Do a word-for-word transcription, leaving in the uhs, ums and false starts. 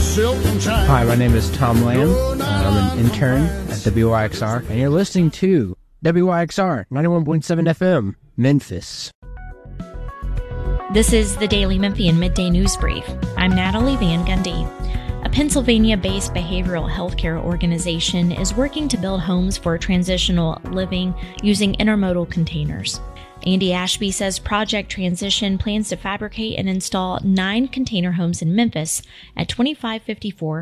Hi, my name is Tom Lamb. Uh, I'm an intern at W Y X R, and you're listening to W Y X R ninety-one point seven F M, Memphis. This is the Daily Memphian Midday News Brief. I'm Natalie Van Gundy. A Pennsylvania-based behavioral healthcare organization is working to build homes for transitional living using intermodal containers. Andy Ashby says Project Transition plans to fabricate and install nine container homes in Memphis at twenty-five fifty-four